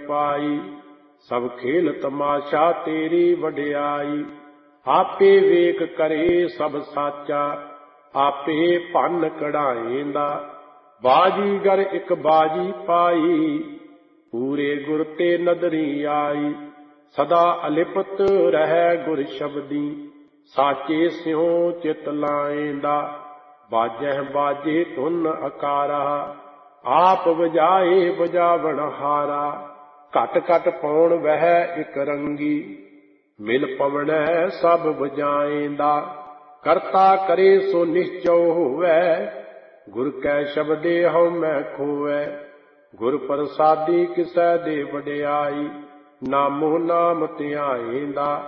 पाई। सब खेल तमाशा तेरी वडियाई। आपे वेख करे सब साचा, आपे भन कढ़ाएंदा। बाजीगर एक बाजी पाई, पूरे गुर ते नदरी आई। सदा अलिपत रहै गुर शब्दी, साचे स्यों चित लाएंदा। बाजह बाजे धुन अकारा, आप बजाए बजावण हारा। घट घट पौण वह इक रंगी, मिल पवणै सब बजाएंदा। करता करे सो निश्चौ होवै, गुर कै शब्दे हਉ मैं खोवै। गुर प्रसादी किसै दे वडियाई, नामो नाम धियाएंदा।